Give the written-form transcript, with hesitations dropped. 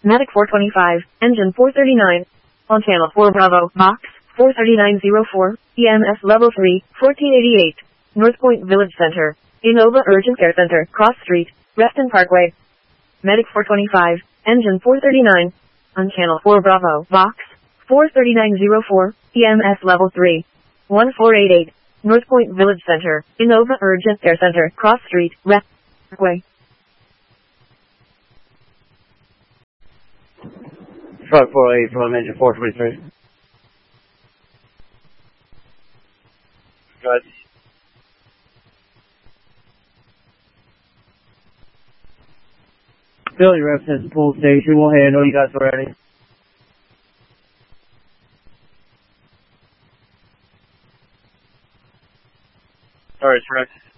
Medic 425, engine 439. On channel 4 Bravo, box 43904, EMS level 3, 1488. North Point Village Center. Innova Urgent Care Center, Cross Street, Reston Parkway. Medic 425, engine 439. On channel 4 Bravo, box 43904, EMS level 3, 1488. North Point Village Center. Innova Urgent Care Center, Cross Street, Reston Parkway. Truck 408 from engine 423. Good. Philly represents the pool station. We'll handle you guys already. Sorry, Rex.